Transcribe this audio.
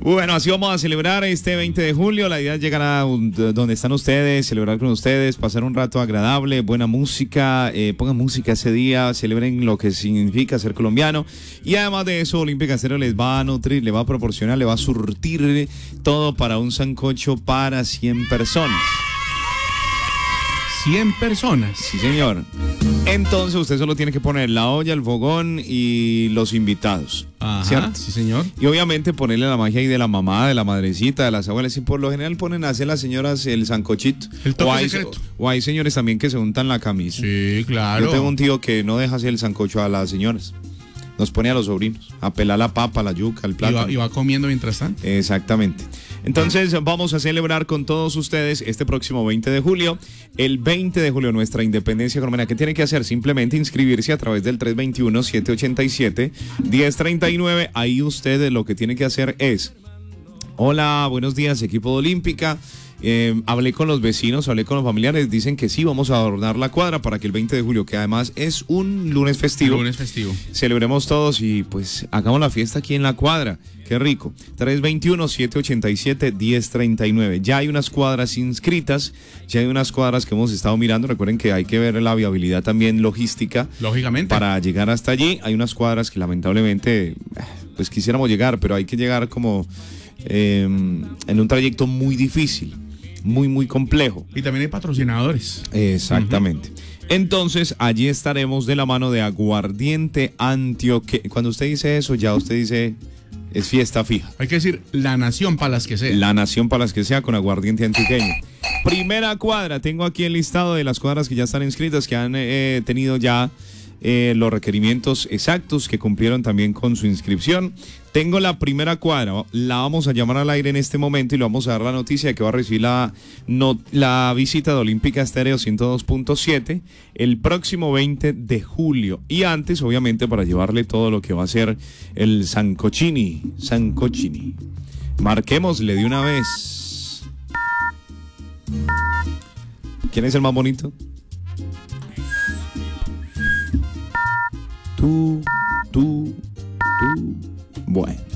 Bueno, así vamos a celebrar este 20 de julio. La idea es llegar a donde están ustedes, celebrar con ustedes, pasar un rato agradable, buena música, pongan música ese día, celebren lo que significa ser colombiano. Y además de eso, Olímpica Estéreo les va a nutrir, les va a proporcionar, les va a surtir todo para un sancocho para 100 personas. 100 personas. Sí, señor. Entonces usted solo tiene que poner la olla, el fogón y los invitados. Ajá, ¿cierto? sí, señor. Y obviamente ponerle la magia ahí de la mamá, de la madrecita, de las abuelas. Y por lo general ponen a hacer las señoras el sancochito. El toque secreto. O hay señores también que se untan la camisa. Sí, claro. Yo tengo un tío que no deja hacer el sancocho a las señoras. Nos pone a los sobrinos a pelar la papa, la yuca, el plátano. Y va comiendo mientras tanto. Exactamente. Entonces vamos a celebrar con todos ustedes este próximo 20 de julio. El 20 de julio, nuestra independencia colombiana. ¿Qué tiene que hacer? Simplemente inscribirse a través del 321-787-1039. Ahí usted lo que tiene que hacer es: hola, buenos días, equipo de Olímpica. Hablé con los vecinos, hablé con los familiares, dicen que sí, vamos a adornar la cuadra para que el 20 de julio, que además es un lunes festivo, celebremos todos y pues hagamos la fiesta aquí en la cuadra. Qué rico. 321-787-1039. Ya hay unas cuadras inscritas, ya hay unas cuadras que hemos estado mirando. Recuerden que hay que ver la viabilidad también logística. Lógicamente. Para llegar hasta allí. Hay unas cuadras que lamentablemente pues quisiéramos llegar, pero hay que llegar como en un trayecto muy difícil. Muy complejo. Y también hay patrocinadores. Exactamente. Entonces, allí estaremos de la mano de Aguardiente Antioqueño. Cuando usted dice eso, ya usted dice, es fiesta fija. Hay que decir, la nación para las que sea. La nación para las que sea, con Aguardiente Antioqueño. Primera cuadra, tengo aquí el listado de las cuadras que ya están inscritas, que han tenido ya los requerimientos exactos, que cumplieron también con su inscripción. Tengo la primera cuadra, la vamos a llamar al aire en este momento y le vamos a dar la noticia de que va a recibir la visita de Olímpica Estéreo 102.7 el próximo 20 de julio. Y antes, obviamente, para llevarle todo lo que va a ser el sancochini. Marquémosle de una vez. ¿Quién es el más bonito? Tú. Bueno.